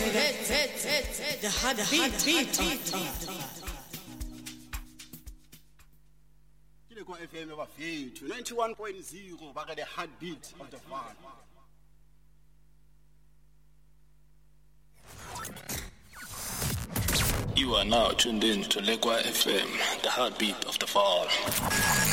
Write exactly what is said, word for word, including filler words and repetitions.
The heartbeat, beat, Kwa F M bafethu ninety-one point zero baka the heartbeat of the farm. You are now tuned in to Lekwa F M, the heartbeat of the fall.